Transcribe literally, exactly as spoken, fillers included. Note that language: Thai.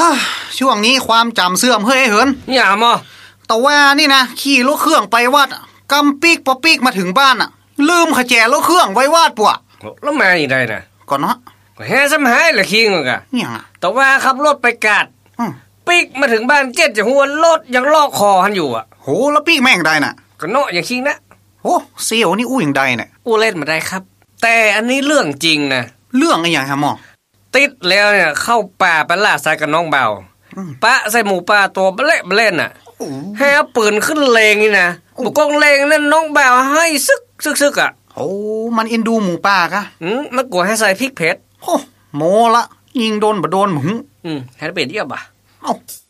ช่วงนี้ความจำเสื่อมเฮ้ยเหินอย่ามอแต่ว่านี่นะขี่รถเครื่องไปวัดกำปีกปอปีกมาถึงบ้านอ่ะลืมขแจรถเครื่องไว้วาดป่ะแล้วมาอีกได้นะก่อนเนาะก็แฮ่ซ้ำหายละคิงกะเนี่ยแต่ว่าขับรถไปกาดปีกมาถึงบ้านเจ็ดจะหัวรถยังลอกคอหันอยู่อ่ะโหแล้วปีกแม่งได้น่ะก็เนาะอย่างคิงนะโอ้เสี่ยวนี่อู้อย่างใดเนี่ยอู้เล่นมาได้ครับแต่อันนี้เรื่องจริงนะเรื่องอะไรอย่างฮะหมอติดแล้วเนี่ยเข้าป่าไปล่าสัตว์กับน้องเบาปะใส่หมูป่าตัวเบล่เล่นน่ะให้เอาปืนขึ้นเลงนี่นะบุกองเลงนั่นน้องเบาให้ซึกซึกซึกอ่ะโอ้มันเอ็นดูหมูป่ากะอืมมันกลัวให้ใส่พริกเผ็ดโอ้โมละยิงโดนบ่โดนหมึงอืมให้เป็นเยี่ยมป่ะเอ้า